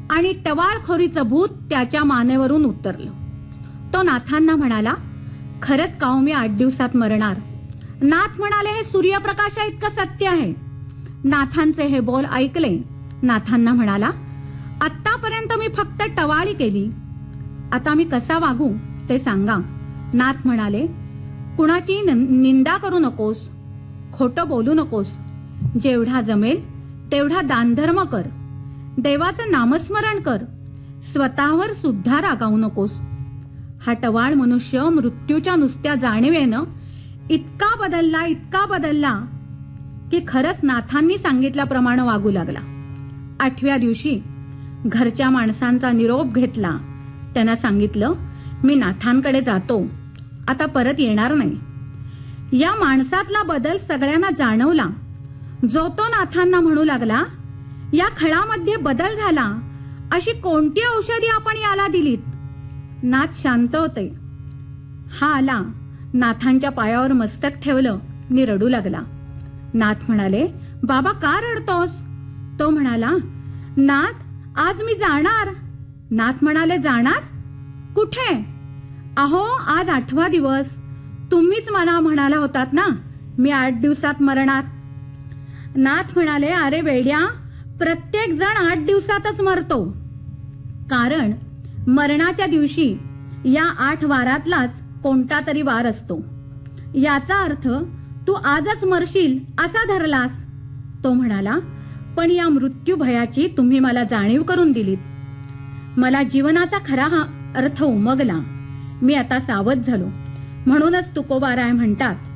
आणि टवाळखोरीचं भूत त्याच्या मानेवरून उतरलं. तो नाथांना म्हणाला, खरंच का हो मी 8 दिवसात मरणार? नाथ म्हणाले, हे सूर्यप्रकाशा इतकं सत्य आहे. नाथांचे हे बोल ऐकले. नाथांना म्हणाला, आत्तापर्यंत मी फक्त टवाळी केली, आता मी कसा वागू ते सांगा. नाथ म्हणाले, कुणाची निंदा करू नकोस, खोटं बोलू नकोस, जेवढा जमेल तेवढा दानधर्म कर, देवाचं नामस्मरण कर, स्वतःवर सुद्धा रागावू नकोस. हा टवाळ मनुष्य मृत्यूच्या नुसत्या जाणीवेनं इतका बदलला की खरंच नाथांनी सांगितल्याप्रमाणे वागू लागला. 8व्या दिवशी घरच्या माणसांचा निरोप घेतला. त्यांना सांगितलं, मी नाथांकडे जातो, आता परत येणार नाही. या माणसातला बदल सगळ्यांना जाणवला. जो तो नाथांना म्हणू लागला, या खळामध्ये बदल झाला, अशी कोणती औषधी आपण याला दिलीत? नाथ शांत होते. हा आला, नाथांच्या पायावर मस्तक ठेवलं आणि रडू लागला. नाथ म्हणाले, बाबा का रडतोस? तो म्हणाला, नाथ आज मी जाणार. नाथ म्हणाले, जाणार कुठे? अहो आज 8वा दिवस, तुम्हीच मला म्हणाला होतात ना मी 8 दिवसात मरणार. नाथ म्हणाले, अरे वेड्या, प्रत्येक जण 8 दिवसातच मरतो, कारण मरणाच्या दिवशी या 8 वारातलाच कोणता तरी वार असतो. याचा अर्थ तू आजच मरशील असा धरलास. तो म्हणाला, पण या मृत्यू भयाची तुम्ही मला जाणीव करून दिलीत. मला जीवनाचा खरा हा अर्थ उमगला. मी आता सावध झालो. म्हणूनच तुकोबाराय म्हणतात,